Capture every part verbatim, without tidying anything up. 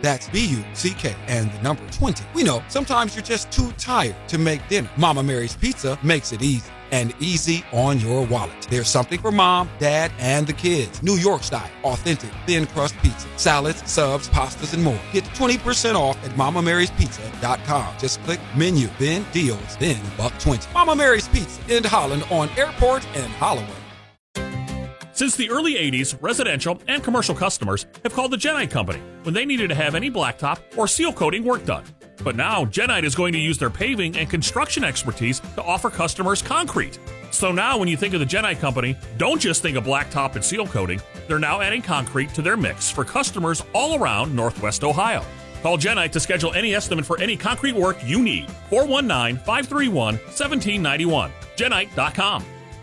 That's B U C K and the number twenty. We know sometimes you're just too tired to make dinner. Mama Mary's Pizza makes it easy. And easy on your wallet. There's something for mom, dad, and the kids. New York style, authentic, thin crust pizza, salads, subs, pastas, and more. Get twenty percent off at mama marys pizza dot com. Just click menu, then deals, then buck twenty. Mama Mary's Pizza in Holland on Airport and Holloway. Since the early eighties, residential and commercial customers have called the Genite Company when they needed to have any blacktop or seal coating work done. But now, Genite is going to use their paving and construction expertise to offer customers concrete. So now when you think of the Genite Company, don't just think of blacktop and seal coating. They're now adding concrete to their mix for customers all around Northwest Ohio. Call Genite to schedule any estimate for any concrete work you need. four one nine, five three one, one seven nine one. Genite dot com.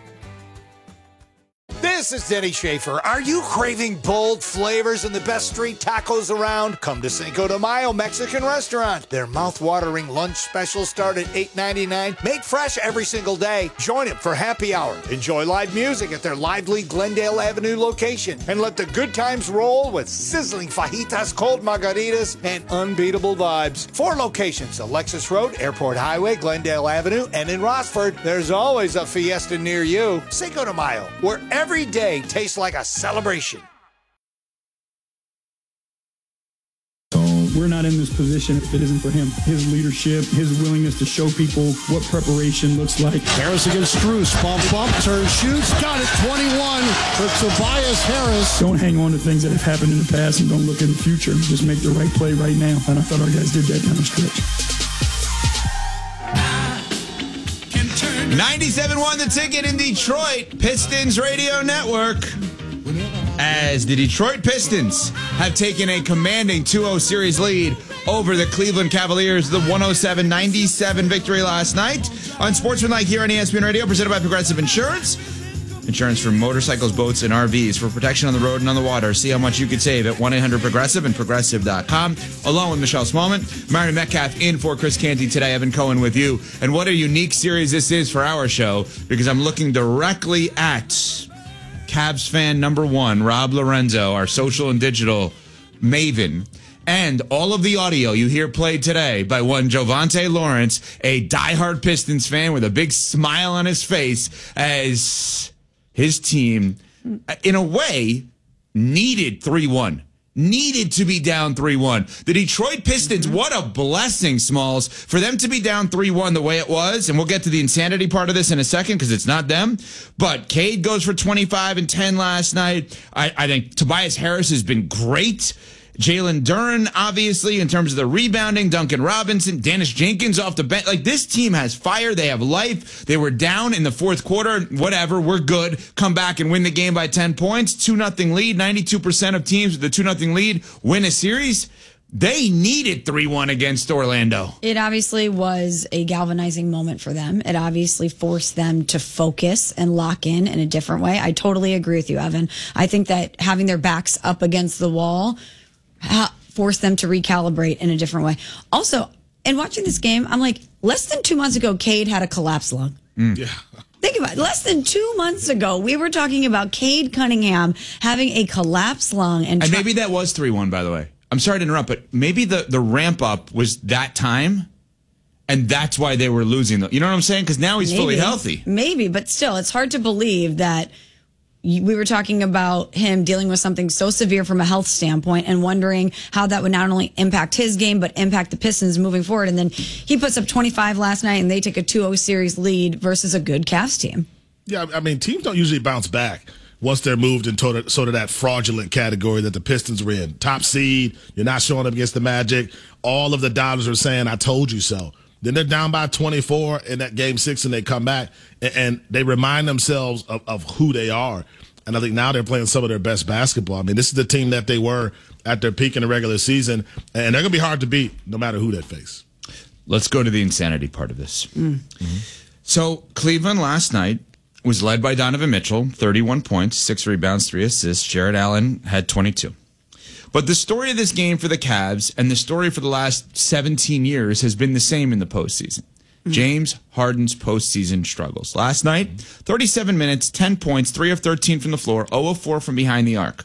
This is Denny Schaefer. Are you craving bold flavors and the best street tacos around? Come to Cinco de Mayo Mexican Restaurant. Their mouth-watering lunch specials start at eight ninety-nine. Made fresh every single day. Join them for happy hour. Enjoy live music at their lively Glendale Avenue location. And let the good times roll with sizzling fajitas, cold margaritas, and unbeatable vibes. Four locations: Alexis Road, Airport Highway, Glendale Avenue, and in Rossford. There's always a fiesta near you. Cinco de Mayo, where every day tastes like a celebration. We're not in this position if it isn't for him. His leadership, his willingness to show people what preparation looks like. Harris against Strus. Bump, bump, turn, shoots. Got it, twenty-one for Tobias Harris. Don't hang on to things that have happened in the past and don't look in the future. Just make the right play right now. And I thought our guys did that down the stretch. ninety-seven won the ticket in Detroit Pistons Radio Network, as the Detroit Pistons have taken a commanding two oh series lead over the Cleveland Cavaliers. The one oh seven ninety-seven victory last night on Sportsmanlike here on E S P N Radio, presented by Progressive Insurance. Insurance for motorcycles, boats, and R Vs for protection on the road and on the water. See how much you could save at one eight hundred progressive and progressive dot com. Along with Michelle Smallman, Marion Metcalf in for Chris Canty today. Evan Cohen with you. And what a unique series this is for our show, because I'm looking directly at Cavs fan number one, Rob Lorenzo, our social and digital maven. And all of the audio you hear played today by one Jovante Lawrence, a diehard Pistons fan with a big smile on his face, as his team, in a way, needed three one. Needed to be down three one. The Detroit Pistons, mm-hmm. what a blessing, Smalls, for them to be down three one the way it was. And we'll get to the insanity part of this in a second because it's not them. But Cade goes for twenty-five and ten last night. I, I think Tobias Harris has been great. Jalen Duren, obviously, in terms of the rebounding. Duncan Robinson, Dennis Jenkins off the bench. Like, this team has fire. They have life. They were down in the fourth quarter. Whatever. We're good. Come back and win the game by ten points. two nothing lead. ninety-two percent of teams with the two nothing lead win a series. They needed three one against Orlando. It obviously was a galvanizing moment for them. It obviously forced them to focus and lock in in a different way. I totally agree with you, Evan. I think that having their backs up against the wall force them to recalibrate in a different way. Also, in watching this game, I'm like, less than two months ago, Cade had a collapse lung. Mm. Yeah. Think about it. Less than two months ago, we were talking about Cade Cunningham having a collapsed lung. And, and try- maybe that was three one, by the way. I'm sorry to interrupt, but maybe the, the ramp up was that time, and that's why they were losing. The, you know what I'm saying? Because now he's maybe, fully healthy. Maybe, but still, it's hard to believe that we were talking about him dealing with something so severe from a health standpoint and wondering how that would not only impact his game, but impact the Pistons moving forward. And then he puts up twenty-five last night and they take a two oh series lead versus a good Cavs team. Yeah, I mean, teams don't usually bounce back once they're moved into sort of that fraudulent category that the Pistons were in. Top seed, you're not showing up against the Magic. All of the dollars are saying, I told you so. Then they're down by twenty-four in that game six, and they come back, and, and they remind themselves of, of who they are. And I think now they're playing some of their best basketball. I mean, this is the team that they were at their peak in the regular season, and they're going to be hard to beat no matter who they face. Let's go to the insanity part of this. Mm. Mm-hmm. So Cleveland last night was led by Donovan Mitchell, thirty-one points, six rebounds, three assists. Jared Allen had twenty-two. But the story of this game for the Cavs and the story for the last seventeen years has been the same in the postseason. Mm-hmm. James Harden's postseason struggles. Last night, thirty-seven minutes, ten points, three of thirteen from the floor, zero of four from behind the arc.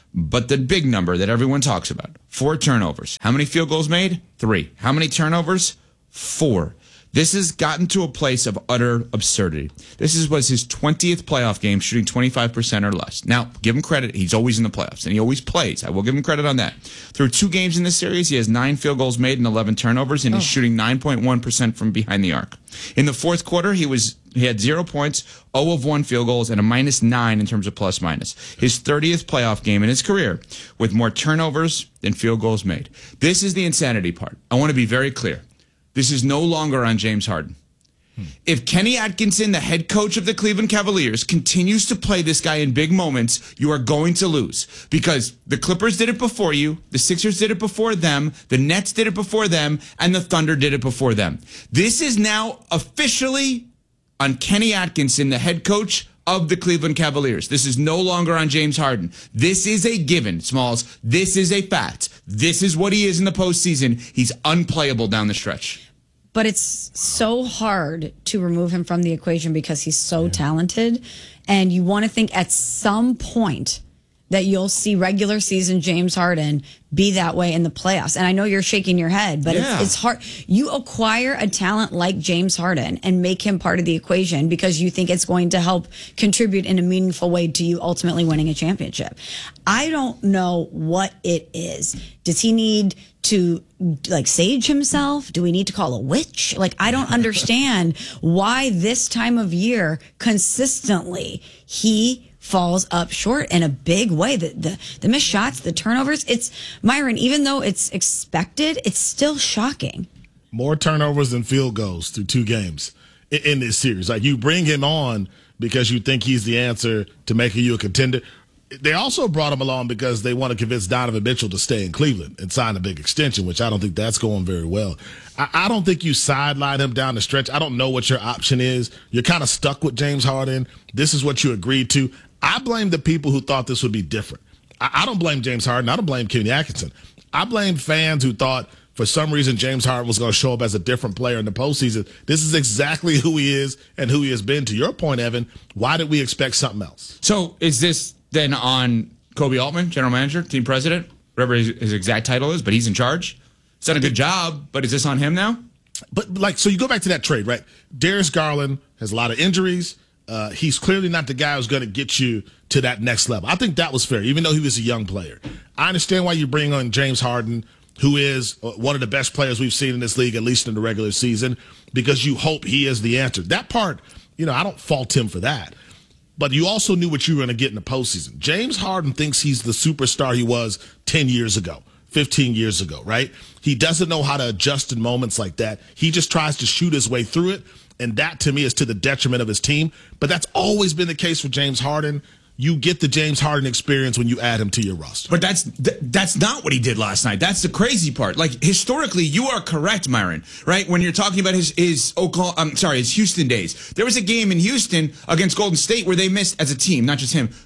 But the big number that everyone talks about, four turnovers. How many field goals made? Three. How many turnovers? Four. This has gotten to a place of utter absurdity. This is, was his twentieth playoff game, shooting twenty-five percent or less. Now, give him credit. He's always in the playoffs, and he always plays. I will give him credit on that. Through two games in this series, he has nine field goals made and eleven turnovers, and he's oh. shooting nine point one percent from behind the arc. In the fourth quarter, he was he had zero points, zero of one field goals, and a minus nine in terms of plus minus. His thirtieth playoff game in his career with more turnovers than field goals made. This is the insanity part. I want to be very clear. This is no longer on James Harden. Hmm. If Kenny Atkinson, the head coach of the Cleveland Cavaliers, continues to play this guy in big moments, you are going to lose. Because the Clippers did it before you, the Sixers did it before them, the Nets did it before them, and the Thunder did it before them. This is now officially on Kenny Atkinson, the head coach of the Cleveland Cavaliers. This is no longer on James Harden. This is a given, Smalls. This is a fact. This is what he is in the postseason. He's unplayable down the stretch. But it's so hard to remove him from the equation because he's so yeah. talented. And you want to think at some point that you'll see regular season James Harden be that way in the playoffs. And I know you're shaking your head, but yeah. it's, it's hard. You acquire a talent like James Harden and make him part of the equation because you think it's going to help contribute in a meaningful way to you ultimately winning a championship. I don't know what it is. Does he need to like sage himself? Do we need to call a witch? Like, I don't understand why this time of year consistently he falls up short in a big way. The, the the missed shots, the turnovers, it's, Myron, even though it's expected, it's still shocking. More turnovers than field goals through two games in, in this series. Like, you bring him on because you think he's the answer to making you a contender. They also brought him along because they want to convince Donovan Mitchell to stay in Cleveland and sign a big extension, which I don't think that's going very well. I, I don't think you sideline him down the stretch. I don't know what your option is. You're kind of stuck with James Harden. This is what you agreed to. I blame the people who thought this would be different. I, I don't blame James Harden. I don't blame Kenny Atkinson. I blame fans who thought for some reason James Harden was going to show up as a different player in the postseason. This is exactly who he is and who he has been. To your point, Evan, why did we expect something else? So is this then on Kobe Altman, general manager, team president, whatever his, his exact title is, but he's in charge? He's done a good job, but is this on him now? But, like, so you go back to that trade, right? Darius Garland has a lot of injuries. Uh, he's clearly not the guy who's going to get you to that next level. I think that was fair, even though he was a young player. I understand why you bring on James Harden, who is one of the best players we've seen in this league, at least in the regular season, because you hope he is the answer. That part, you know, I don't fault him for that. But you also knew what you were going to get in the postseason. James Harden thinks he's the superstar he was ten years ago, fifteen years ago, right? He doesn't know how to adjust in moments like that. He just tries to shoot his way through it. And that, to me, is to the detriment of his team. But that's always been the case for James Harden. You get the James Harden experience when you add him to your roster. But that's th- that's not what he did last night. That's the crazy part. Like, historically, you are correct, Myron, right? When you're talking about his his Oklahoma, I'm sorry, his Houston days. There was a game in Houston against Golden State where they missed, as a team, not just him,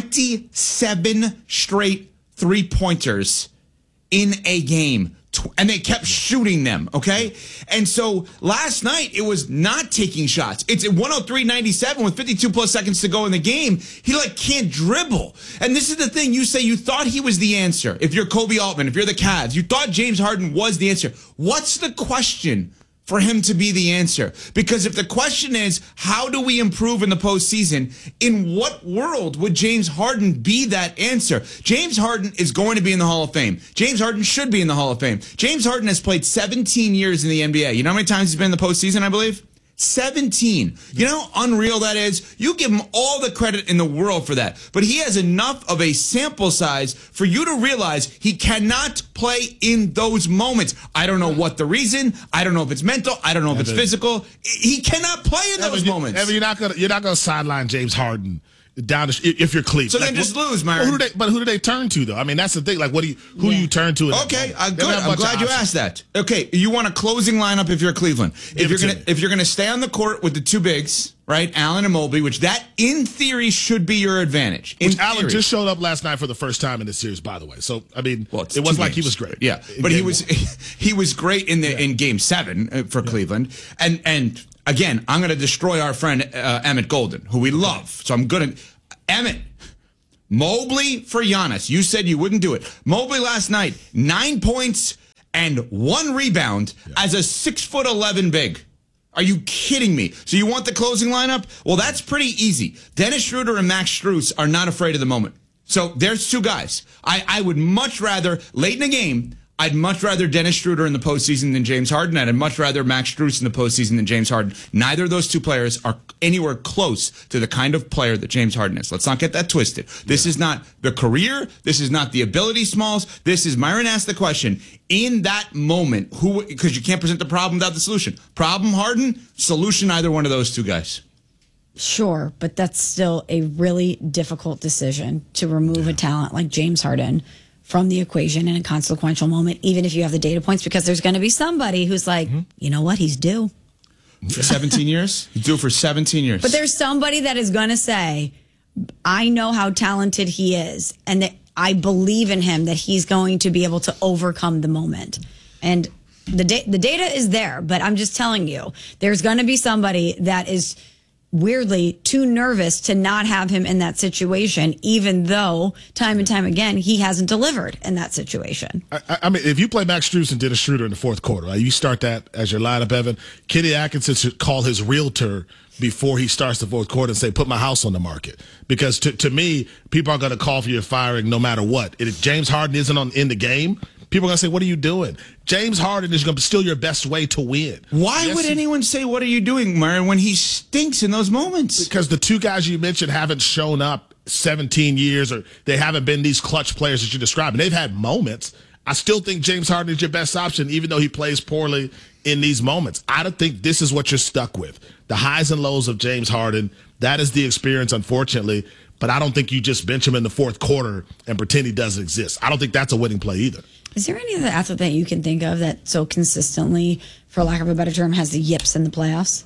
twenty-seven straight three-pointers in a game. And they kept shooting them, okay? And so last night, it was not taking shots. It's at one oh three ninety-seven with fifty-two plus seconds to go in the game. He, like, can't dribble. And this is the thing. You say you thought he was the answer. If you're Kobe Altman, if you're the Cavs, you thought James Harden was the answer. What's the question for him to be the answer? Because if the question is, how do we improve in the postseason, in what world would James Harden be that answer? James Harden is going to be in the Hall of Fame. James Harden should be in the Hall of Fame. James Harden has played seventeen years in the N B A. You know how many times he's been in the postseason, I believe? seventeen. You know how unreal that is? You give him all the credit in the world for that. But he has enough of a sample size for you to realize he cannot play in those moments. I don't know what the reason. I don't know if it's mental. I don't know if it's physical. He cannot play in those Evan, moments. Evan, you're not gonna you're not gonna sideline James Harden down the, if you're Cleveland. So like, then just what, lose, Myron. Who do they, but who do they turn to, though? I mean, that's the thing. Like, what do you who yeah. do you turn to? Okay, uh, good. I'm glad you asked that. Okay, you want a closing lineup if you're Cleveland. If Give you're gonna me. if you're gonna stay on the court with the two bigs, right, Allen and Mobley, which that in theory should be your advantage. In which Allen theory. just showed up last night for the first time in this series, by the way. So I mean, well, it wasn't like he was great. Yeah, but he was one. he was great in the yeah. in Game Seven for yeah. Cleveland, and and again, I'm going to destroy our friend uh, Emmett Golden, who we love. So I'm going to Emmett. Mobley for Giannis. You said you wouldn't do it. Mobley last night, nine points and one rebound yeah. as a six foot eleven big. Are you kidding me? So you want the closing lineup? Well, that's pretty easy. Dennis Schroeder and Max Strus are not afraid of the moment. So there's two guys. I, I would much rather, late in the game, I'd much rather Dennis Schroeder in the postseason than James Harden. I'd much rather Max Strus in the postseason than James Harden. Neither of those two players are anywhere close to the kind of player that James Harden is. Let's not get that twisted. This yeah. is not the career. This is not the ability, Smalls. This is, Myron asked the question, in that moment, who, because you can't present the problem without the solution. Problem, Harden, solution, either one of those two guys. Sure, but that's still a really difficult decision to remove yeah. a talent like James Harden from the equation in a consequential moment, even if you have the data points, because there's going to be somebody who's like, mm-hmm. you know what, he's due. For seventeen years? He's due for seventeen years. But there's somebody that is going to say, I know how talented he is, and that I believe in him, that he's going to be able to overcome the moment. And the da- the data is there, but I'm just telling you, there's going to be somebody that is weirdly too nervous to not have him in that situation, even though time and time again he hasn't delivered in that situation. I, I mean, if you play Max Strus and Dennis Schroeder in the fourth quarter, right, you start that as your lineup, Evan. Kenny Atkinson should call his realtor before he starts the fourth quarter and say, put my house on the market. Because to, to me, people are going to call for your firing no matter what. If James Harden isn't on in the game, people are going to say, what are you doing? James Harden is going to be still your best way to win. Why yes, would anyone say, what are you doing, Myron, when he stinks in those moments? Because the two guys you mentioned haven't shown up seventeen years, or they haven't been these clutch players that you described. And they've had moments. I still think James Harden is your best option, even though he plays poorly in these moments. I don't think this is what you're stuck with. The highs and lows of James Harden, that is the experience, unfortunately. But I don't think you just bench him in the fourth quarter and pretend he doesn't exist. I don't think that's a winning play either. Is there any other athlete that you can think of that so consistently, for lack of a better term, has the yips in the playoffs?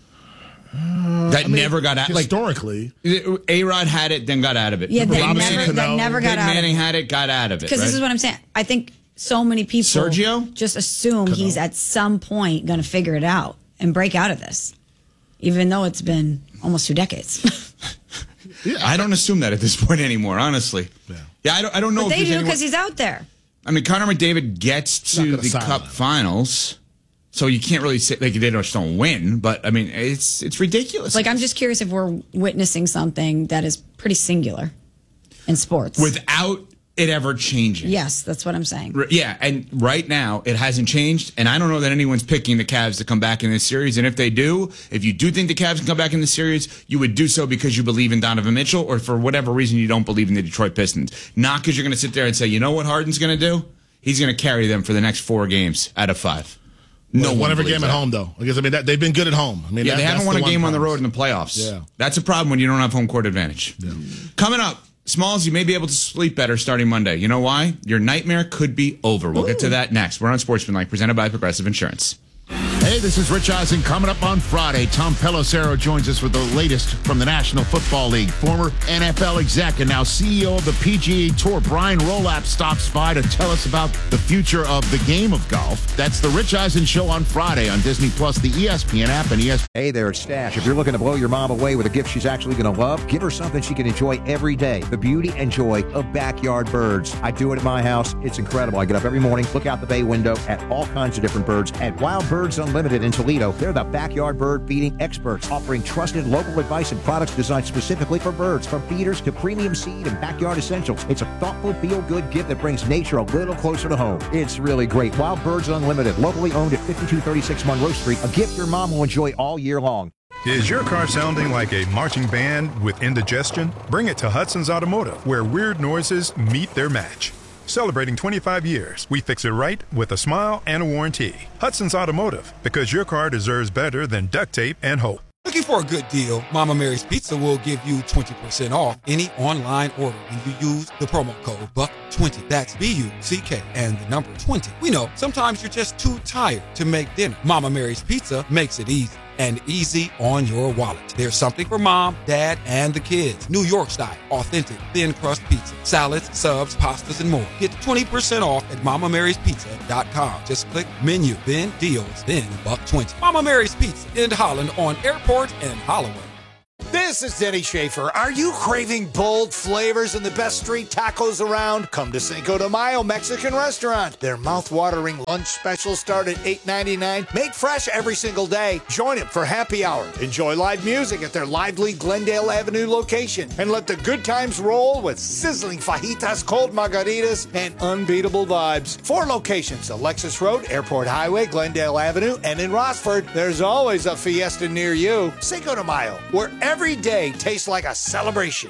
Uh, that I mean, never got out. Historically. Like, A-Rod had it, then got out of it. Yeah, that never, that never got Peyton out Manning of it. had it, got out of it. Because right? this is what I'm saying. I think so many people Sergio? just assume Cano. he's at some point going to figure it out and break out of this, even though it's been almost two decades. yeah, I don't assume that at this point anymore, honestly. Yeah, yeah I don't. I don't know. But if they do anyone... because he's out there. I mean, Connor McDavid gets to the Cup him. Finals, so you can't really say like they just don't win. But I mean, it's it's ridiculous. Like, I'm just curious if we're witnessing something that is pretty singular in sports without it ever changing. Yes, that's what I'm saying. Yeah, and right now it hasn't changed, and I don't know that anyone's picking the Cavs to come back in this series. And if they do, if you do think the Cavs can come back in the series, you would do so because you believe in Donovan Mitchell, or for whatever reason you don't believe in the Detroit Pistons. Not because you're going to sit there and say, you know what Harden's going to do? He's going to carry them for the next four games out of five. No well, one every game that. At home, though. Because I mean, that, they've been good at home. I mean, yeah, that, they haven't won the a game promise. on the road in the playoffs. Yeah, that's a problem when you don't have home court advantage. Yeah. Coming up. Smalls, you may be able to sleep better starting Monday. You know why? Your nightmare could be over. We'll Ooh. Get to that next. We're on Sportsmanlike, presented by Progressive Insurance. Hey, this is Rich Eisen. Coming up on Friday, Tom Pelissero joins us with the latest from the National Football League. Former N F L exec and now C E O of the P G A Tour, Brian Rolapp, stops by to tell us about the future of the game of golf. That's the Rich Eisen Show on Friday on Disney Plus, the E S P N app, and E S P N. Hey there, it's Stash. If you're looking to blow your mom away with a gift she's actually going to love, give her something she can enjoy every day. The beauty and joy of backyard birds. I do it at my house. It's incredible. I get up every morning, look out the bay window at all kinds of different birds. At Wild Birds Unlimited in Toledo, they're the backyard bird feeding experts, offering trusted local advice and products designed specifically for birds, from feeders to premium seed and backyard essentials. It's a thoughtful, feel-good gift that brings nature a little closer to home. It's really great. Wild Birds Unlimited, locally owned at fifty-two thirty-six Monroe Street, a gift your mom will enjoy all year long. Is your car sounding like a marching band with indigestion? Bring it to Hudson's Automotive, where weird noises meet their match. Celebrating twenty-five years, we fix it right with a smile and a warranty. Hudson's Automotive, because your car deserves better than duct tape and hope. Looking for a good deal? Mama Mary's Pizza will give you twenty percent off any online order when you use the promo code buck twenty. That's B U C K and the number twenty. We know sometimes you're just too tired to make dinner. Mama Mary's Pizza makes it easy. And easy on your wallet. There's something for mom, dad, and the kids. New York style, authentic, thin crust pizza, salads, subs, pastas, and more. Get twenty percent off at mama marys pizza dot com. Just click menu, then deals, then buck twenty. Mama Mary's Pizza in Holland on Airport and Holloway. This This is Denny Schaefer. Are you craving bold flavors and the best street tacos around? Come to Cinco de Mayo Mexican Restaurant. Their mouth-watering lunch specials start at eight ninety-nine. Made fresh every single day. Join them for happy hour. Enjoy live music at their lively Glendale Avenue location. And let the good times roll with sizzling fajitas, cold margaritas, and unbeatable vibes. Four locations: Alexis Road, Airport Highway, Glendale Avenue, and in Rossford. There's always a fiesta near you. Cinco de Mayo, where every day tastes like a celebration.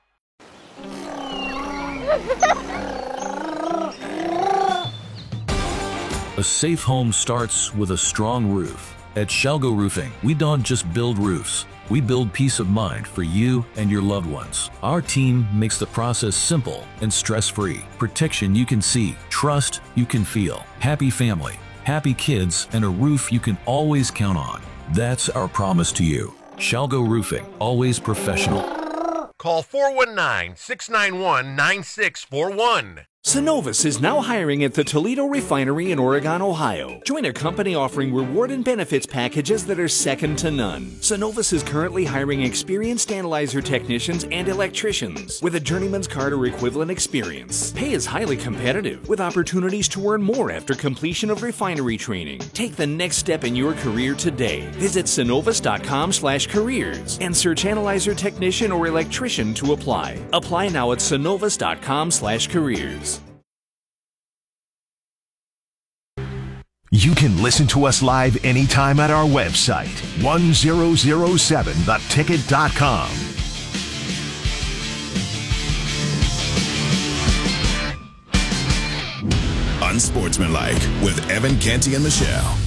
A safe home starts with a strong roof. At Shalgo Roofing, we don't just build roofs. We build peace of mind for you and your loved ones. Our team makes the process simple and stress-free. Protection you can see, trust you can feel, happy family, happy kids, and a roof you can always count on. That's our promise to you. Shalgo Roofing, always professional. Call four one nine, six nine one, nine six four one. Synovus is now hiring at the Toledo Refinery in Oregon, Ohio. Join a company offering reward and benefits packages that are second to none. Synovus is currently hiring experienced analyzer technicians and electricians with a journeyman's card or equivalent experience. Pay is highly competitive, with opportunities to earn more after completion of refinery training. Take the next step in your career today. Visit synovus.com slash careers and search analyzer technician or electrician to apply. Apply now at synovus.com slash careers. You can listen to us live anytime at our website, one thousand seven the ticket dot com. Unsportsmanlike with Evan Canty and Michelle.